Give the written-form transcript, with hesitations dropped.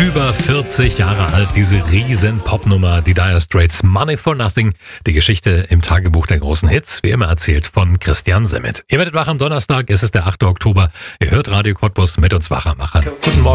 Über 40 Jahre alt, diese riesen Popnummer, die Dire Straits Money for Nothing. Die Geschichte im Tagebuch der großen Hits, wie immer erzählt von Christian Semmet. Ihr werdet wach am Donnerstag, es ist der 8. Oktober. Ihr hört Radio Cottbus mit uns wach am Machen. Guten Morgen.